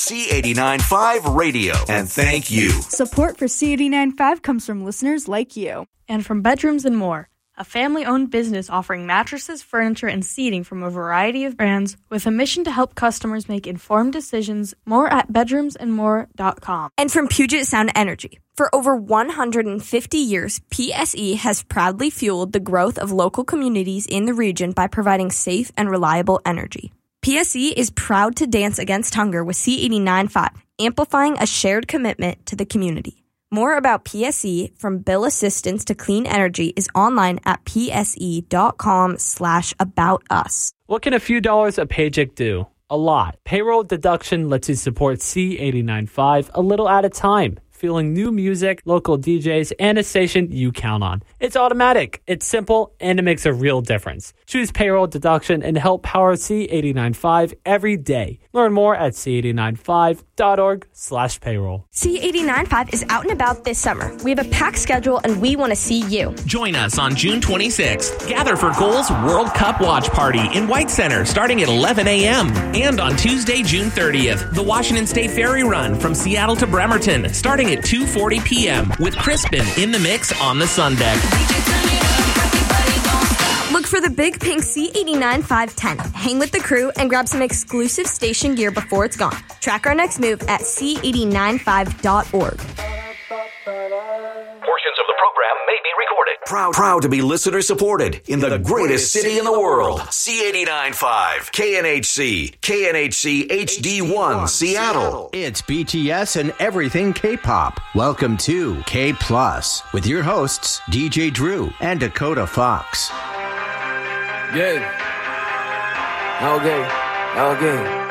C89.5 Radio. And thank you. Support for C89.5 comes from listeners like you. And from Bedrooms and More, a family-owned business offering mattresses, furniture, and seating from a variety of brands with a mission to help customers make informed decisions. More at bedroomsandmore.com. And from Puget Sound Energy. For over 150 years, PSE has proudly fueled the growth of local communities in the region by providing safe and reliable energy. PSE is proud to dance against hunger with C89.5, amplifying a shared commitment to the community. More about PSE, from bill assistance to clean energy, is online at pse.com/aboutus. What can a few dollars a paycheck do? A lot. Payroll deduction lets you support C89.5 a little at a time, feeling new music, local DJs, and a station you count on. It's automatic, it's simple, and it makes a real difference. Choose payroll deduction and help power C89.5 every day. Learn more at c89.5.org/payroll. C89.5 is out and about this summer. We have a packed schedule and we want to see you. Join us on June 26th. Gather for Goals World Cup Watch Party in White Center starting at 11 a.m. And on Tuesday, June 30th, the Washington State Ferry Run from Seattle to Bremerton starting at 2:40 p.m. with Crispin in the mix on the Sun Deck. Look for the big pink C89.5 tent. Hang with the crew and grab some exclusive station gear before it's gone. Track our next move at c89.5.org. Portions of the program may be recorded. Proud to be listener supported in the greatest city in the world. C89.5, KNHC, KNHC HD1, Seattle. It's BTS and everything K-pop. Welcome to K Plus with your hosts DJ Drew and Dakota Fox. Yeah. Okay.